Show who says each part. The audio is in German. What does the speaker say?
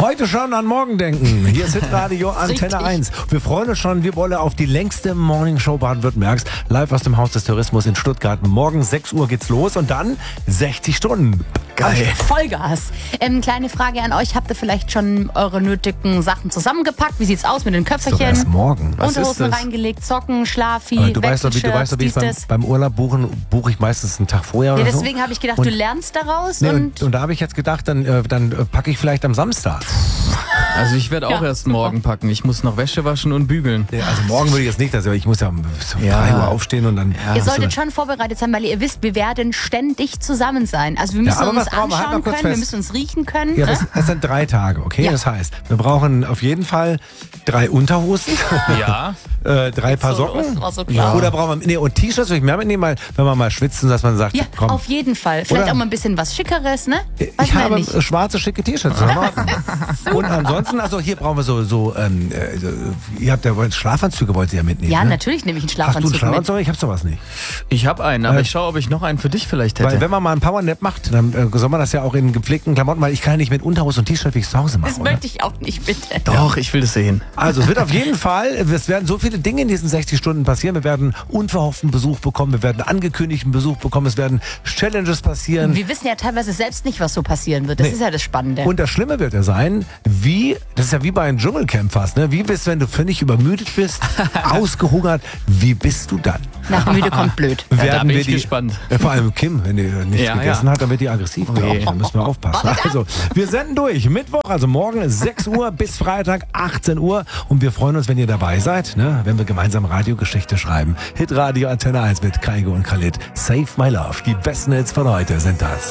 Speaker 1: Heute schon an morgen denken. Hier ist Hitradio Antenne 1. Wir freuen uns schon, wir wollen auf die längste Morningshow Baden-Württembergs. Live aus dem Haus des Tourismus in Stuttgart. Morgen 6 Uhr geht's los und dann 60 Stunden. Geil.
Speaker 2: Vollgas. Kleine Frage an euch. Habt ihr vielleicht schon eure nötigen Sachen zusammengepackt? Wie sieht's aus mit den Köpferchen?
Speaker 1: Erst morgen.
Speaker 2: Unterhosen reingelegt, Socken, Schlafi,
Speaker 1: du weißt doch, wie ich beim Urlaub buche ich meistens einen Tag vorher oder so.
Speaker 2: Deswegen habe ich gedacht, du lernst daraus.
Speaker 1: Und da habe ich jetzt gedacht, dann packe ich vielleicht am Samstag.
Speaker 3: Also ich werde auch erst morgen packen. Ich muss noch Wäsche waschen und bügeln.
Speaker 1: Ja, also morgen würde ich jetzt nicht, also ich muss ja um 3 Uhr aufstehen und dann...
Speaker 2: Ihr solltet schon vorbereitet sein, weil ihr wisst, wir werden ständig zusammen sein. Also wir müssen uns anschauen können, wir müssen uns riechen können.
Speaker 1: Ja, das sind 3 Tage, okay? Ja. Das heißt, wir brauchen auf jeden Fall 3 Unterhosen.
Speaker 3: Ja.
Speaker 1: 3 Paar Socken.
Speaker 2: War so klar.
Speaker 1: Oder brauchen wir... und T-Shirts würde ich mehr mitnehmen, weil wenn wir mal schwitzen, dass man sagt,
Speaker 2: ja,
Speaker 1: komm.
Speaker 2: auf jeden Fall. Vielleicht auch mal ein bisschen was Schickeres, ne?
Speaker 1: Ich habe schwarze, schicke T-Shirts. Und ansonsten, also hier brauchen wir ihr habt ja Schlafanzüge, wollt ihr ja mitnehmen.
Speaker 2: Ja,
Speaker 1: ne?
Speaker 2: natürlich nehme ich einen Schlafanzug.
Speaker 1: Hast du einen Schlafanzug? Ich hab sowas nicht.
Speaker 3: Ich habe einen, aber ich schaue, ob ich noch einen für dich vielleicht hätte.
Speaker 1: Weil wenn man mal einen Powernap macht, dann soll man das ja auch in gepflegten Klamotten, weil ich kann ja nicht mit Unterhose und T-Shirt, wie ich zu Hause mache.
Speaker 2: Das möchte ich auch nicht, bitte.
Speaker 3: Doch, ich will das sehen.
Speaker 1: Also es wird auf jeden Fall, es werden so viele Dinge in diesen 60 Stunden passieren. Wir werden unverhofften Besuch bekommen, wir werden angekündigten Besuch bekommen, es werden Challenges passieren.
Speaker 2: Wir wissen ja teilweise selbst nicht, was so passieren wird. Das ist ja das Spannende.
Speaker 1: Und das Schlimme wird ja sein, das ist ja wie bei einem Dschungelcamp fast, ne? Wie bist du, wenn du völlig übermüdet bist, ausgehungert, wie bist du dann?
Speaker 2: Nach müde kommt blöd.
Speaker 3: Da bin ich gespannt.
Speaker 1: Vor allem Kim, wenn die nichts gegessen hat, dann wird die aggressiv.
Speaker 3: Okay.
Speaker 1: Da müssen wir aufpassen. Also, wir senden durch. Mittwoch, also morgen 6 Uhr bis Freitag 18 Uhr. Und wir freuen uns, wenn ihr dabei seid, ne? Wenn wir gemeinsam Radiogeschichte schreiben. Hitradio Antenne 1 mit Kaigo und Khalid. Save My Love. Die besten Hits von heute sind das.